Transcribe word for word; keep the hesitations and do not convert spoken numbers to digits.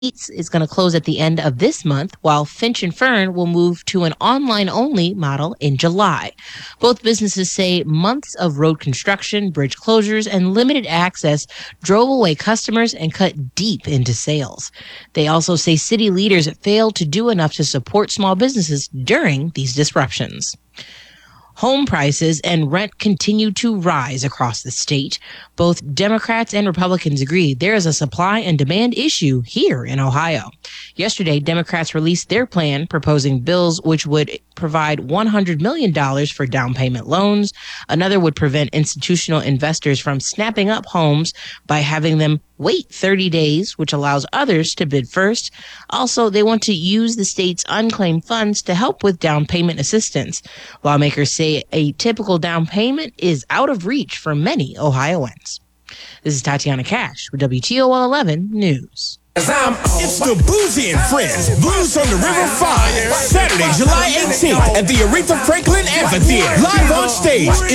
is going to close at the end of this month, while Finch and Fern will move to an online-only model in July. Both businesses say months of road construction, bridge closures, and limited access drove away customers and cut deep into sales. They also say city leaders failed to do enough to support small businesses during these disruptions. Home prices and rent continue to rise across the state. Both Democrats and Republicans agree there is a supply and demand issue here in Ohio. Yesterday, Democrats released their plan proposing bills which would provide one hundred million dollars for down payment loans. Another would prevent institutional investors from snapping up homes by having them wait thirty days, which allows others to bid first. Also, they want to use the state's unclaimed funds to help with down payment assistance. Lawmakers say a typical down payment is out of reach for many Ohioans. This is Tatiana Cash with W T O L eleven News. It's the Boozy and Friends Blues on the River five, Saturday, July eighteenth at the Aretha Franklin Amphitheater. Live on stage